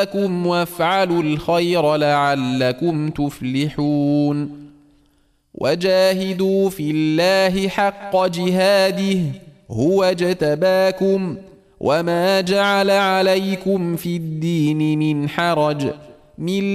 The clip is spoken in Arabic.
لكم وافعلوا الخير لعلكم تفلحون وجاهدوا في الله حق جهاده هو اجتباكم وما جعل عليكم في الدين من حرج